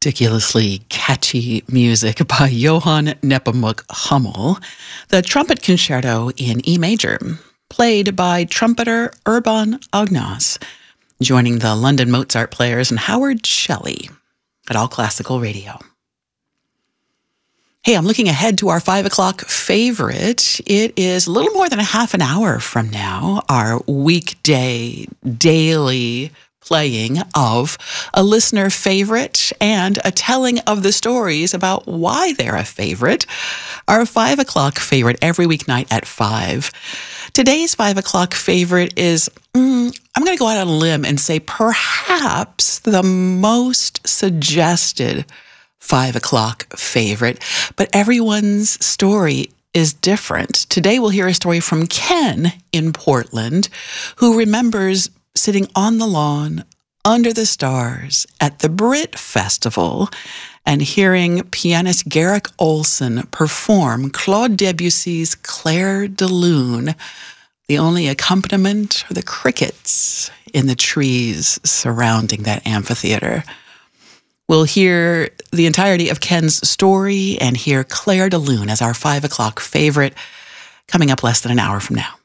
ridiculously catchy music by Johann Nepomuk Hummel, the Trumpet Concerto in E major, played by trumpeter Urban Agnas, joining the London Mozart Players and Howard Shelley at All Classical Radio. Hey, I'm looking ahead to our 5 o'clock favorite. It is a little more than a half an hour from now, our weekday daily playing of a listener favorite and a telling of the stories about why they're a favorite. Our 5 o'clock favorite every weeknight at 5. Today's 5 o'clock favorite is, I'm going to go out on a limb and say perhaps the most suggested 5 o'clock favorite, but everyone's story is different. Today we'll hear a story from Ken in Portland, who remembers sitting on the lawn under the stars at the Brit Festival and hearing pianist Garrick Olson perform Claude Debussy's Clair de Lune. The only accompaniment are the crickets in the trees surrounding that amphitheater. We'll hear the entirety of Ken's story and hear Clair de Lune as our 5 o'clock favorite coming up less than an hour from now.